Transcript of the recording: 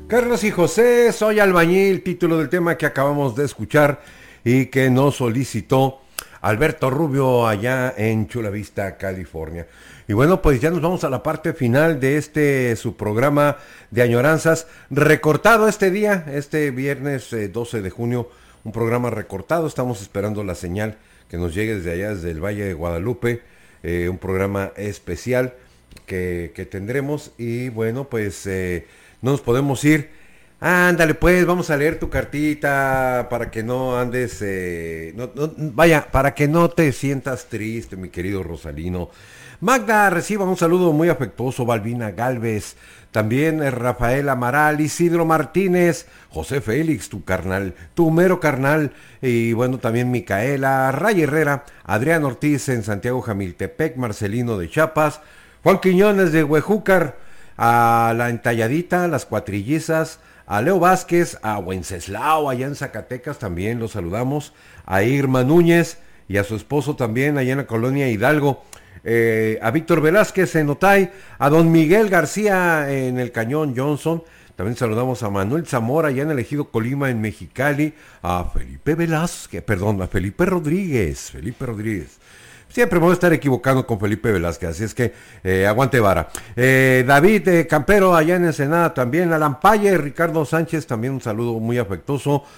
Carlos y José, soy albañil, título del tema que acabamos de escuchar y que nos solicitó Alberto Rubio allá en Chula Vista, California. Y bueno, pues ya nos vamos a la parte final de su programa de añoranzas, recortado este día, este viernes 12 de junio, un programa recortado, estamos esperando la señal que nos llegue desde allá, desde el Valle de Guadalupe, un programa especial que tendremos y bueno, pues no nos podemos ir. Ándale, pues, vamos a leer tu cartita para que no andes, vaya, para que no te sientas triste, mi querido Rosalino. Magda, reciba un saludo muy afectuoso, Balbina Galvez, también Rafael Amaral, Isidro Martínez, José Félix, tu carnal, tu mero carnal, y bueno, también Micaela, Ray Herrera, Adrián Ortiz en Santiago Jamiltepec, Marcelino de Chiapas, Juan Quiñones de Huejúcar, a la Entalladita, las Cuatrillizas, a Leo Vázquez, a Wenceslao, allá en Zacatecas también los saludamos, a Irma Núñez y a su esposo también allá en la colonia Hidalgo, a Víctor Velázquez en Otay, a don Miguel García en el Cañón Johnson, también saludamos a Manuel Zamora allá en el Ejido Colima en Mexicali, a Felipe Velázquez, perdón, a Felipe Rodríguez. Siempre me voy a estar equivocando con Felipe Velázquez, así es que aguante vara. David Campero allá en Ensenada también, Alan Paye, Ricardo Sánchez, también un saludo muy afectuoso.